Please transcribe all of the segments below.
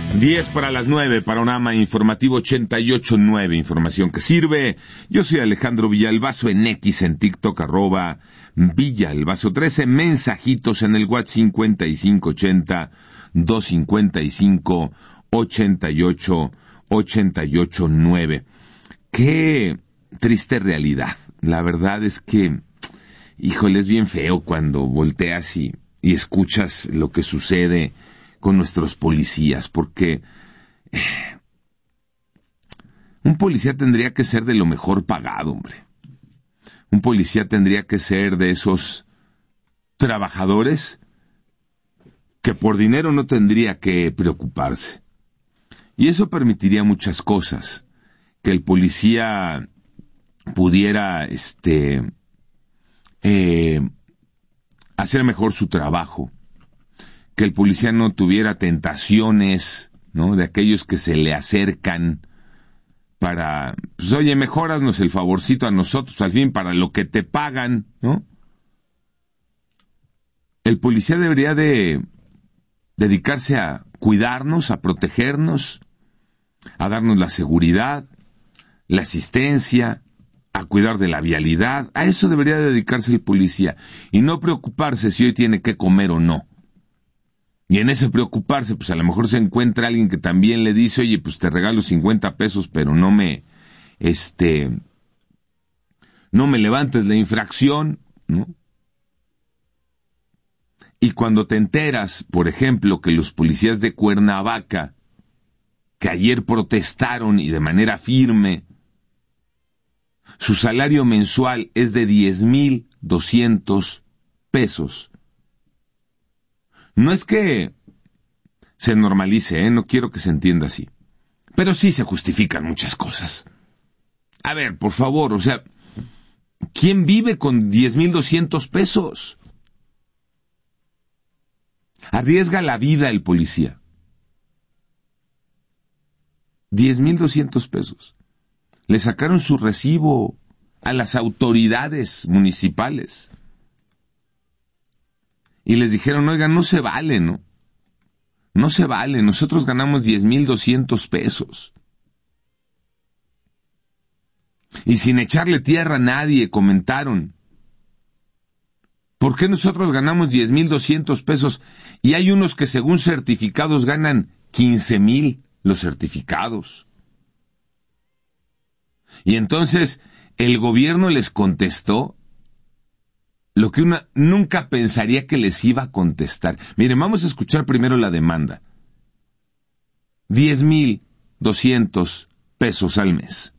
10:09, panorama informativo 88.9, información que sirve. Yo soy Alejandro Villalbazo en X, en TikTok, @Villalbazo13, mensajitos en el WhatsApp 5580-255-8889. Qué triste realidad. La verdad es que, híjole, es bien feo cuando volteas y escuchas lo que sucede con nuestros policías, porque un policía tendría que ser de lo mejor pagado, hombre. Un policía tendría que ser de esos trabajadores que por dinero no tendría que preocuparse. Y eso permitiría muchas cosas. Que el policía pudiera hacer mejor su trabajo. Que el policía no tuviera tentaciones, ¿no?, de aquellos que se le acercan para, pues oye, mejóranos el favorcito a nosotros, al fin, para lo que te pagan, ¿no? El policía debería de dedicarse a cuidarnos, a protegernos, a darnos la seguridad, la asistencia, a cuidar de la vialidad. A eso debería dedicarse el policía, y no preocuparse si hoy tiene que comer o no. Y en ese preocuparse, pues a lo mejor se encuentra alguien que también le dice, oye, pues te regalo 50 pesos, pero no me levantes la infracción, ¿no? Y cuando te enteras, por ejemplo, que los policías de Cuernavaca, que ayer protestaron y de manera firme, su salario mensual es de 10,200 pesos. No es que se normalice, no quiero que se entienda así. Pero sí se justifican muchas cosas. A ver, por favor, o sea, ¿quién vive con 10,200 pesos? Arriesga la vida el policía. 10,200 pesos. Le sacaron su recibo a las autoridades municipales. Y les dijeron, oigan, no se vale, ¿no? No se vale, nosotros ganamos 10,200 pesos. Y sin echarle tierra a nadie, comentaron, ¿por qué nosotros ganamos 10,200 pesos? Y hay unos que según certificados ganan 15,000 los certificados. Y entonces el gobierno les contestó lo que uno nunca pensaría que les iba a contestar. Miren, vamos a escuchar primero la demanda. 10,200 pesos al mes.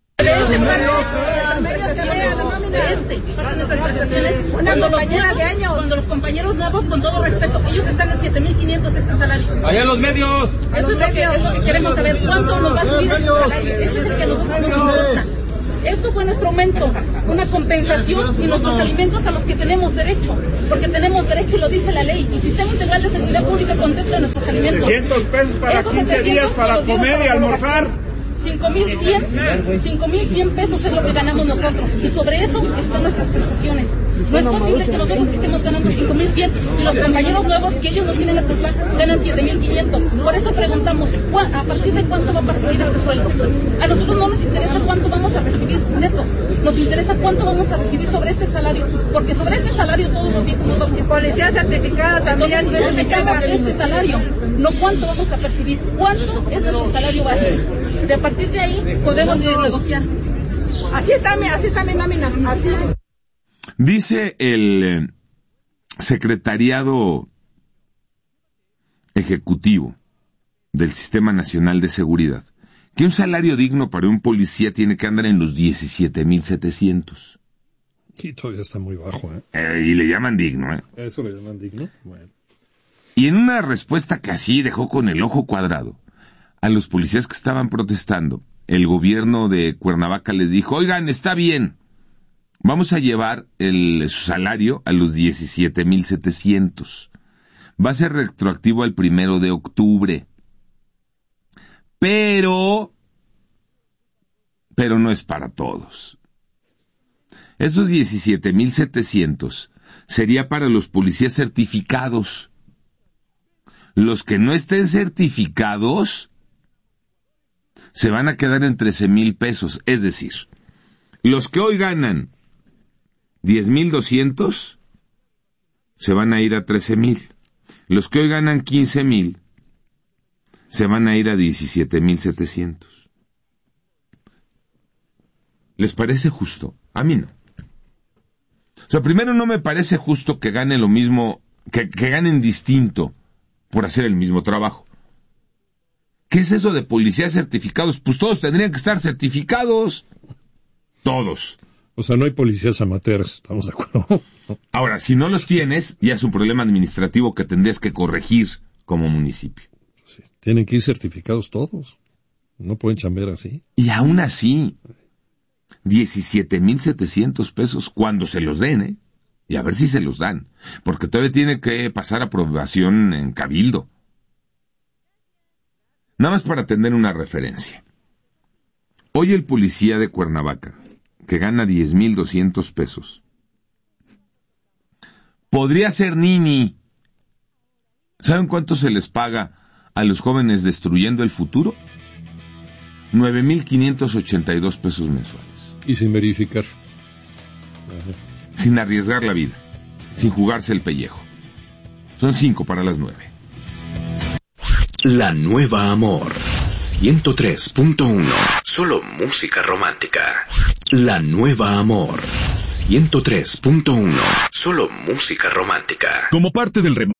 Cuando los compañeros nuevos, con todo respeto, ellos están en 7,500 este salario. ¡Allá los medios! Eso es lo que queremos saber. ¿Cuánto nos va a subir este salario? Ese es el que a nosotros nos importa. Esto fue nuestro aumento, una compensación y nuestros alimentos a los que tenemos derecho, porque tenemos derecho y lo dice la ley. El Sistema Integral de Seguridad Pública contempla nuestros alimentos. 700 pesos para 15 días para comer y almorzar. 5,100 pesos es lo que ganamos nosotros, y sobre eso están nuestras prestaciones. No es posible que nosotros estemos ganando 5,100 y los compañeros nuevos, que ellos no tienen la culpa, ganan 7,500. Por eso preguntamos, ¿a partir de cuánto va a partir este sueldo? A nosotros no nos interesa cuánto vamos a recibir netos, nos interesa cuánto vamos a recibir sobre este salario, porque sobre este salario todos los días nos vamos a... Policía certificada también. Entonces, se paga este salario, no cuánto vamos a percibir, cuánto es nuestro salario base. De a partir de ahí podemos negociar. Así está mi nómina. Así. Dice el Secretariado Ejecutivo del Sistema Nacional de Seguridad que un salario digno para un policía tiene que andar en los 17,700. Y todavía está muy bajo, y le llaman digno, ¿Eso le llaman digno? Bueno. Y en una respuesta que así dejó con el ojo cuadrado a los policías que estaban protestando, el gobierno de Cuernavaca les dijo, oigan, está bien, vamos a llevar su salario a los 17,700. Va a ser retroactivo al 1 de octubre. Pero no es para todos. Esos 17,700 sería para los policías certificados. Los que no estén certificados se van a quedar en 13,000 pesos. Es decir, los que hoy ganan 10,200 se van a ir a 13,000. Los que hoy ganan 15,000 se van a ir a 17,700. ¿Les parece justo? A mí no. O sea, primero no me parece justo que ganen lo mismo, que ganen distinto por hacer el mismo trabajo. ¿Qué es eso de policías certificados? Pues todos tendrían que estar certificados. Todos. O sea, no hay policías amateurs, ¿estamos de acuerdo? Ahora, si no los tienes, ya es un problema administrativo que tendrías que corregir como municipio. Sí, tienen que ir certificados todos. No pueden chambear así. Y aún así, 17,700 pesos cuando se los den, ¿eh? Y a ver si se los dan. Porque todavía tiene que pasar aprobación en Cabildo. Nada más para tener una referencia. Hoy el policía de Cuernavaca, que gana 10,200 pesos, podría ser nini. ¿Saben cuánto se les paga a los jóvenes destruyendo el futuro? 9,582 pesos mensuales. Y sin verificar. Sin arriesgar la vida, sin jugarse el pellejo. Son 5 para las 9. La Nueva Amor 103.1. Solo música romántica. La Nueva Amor 103.1. Solo música romántica. Como parte del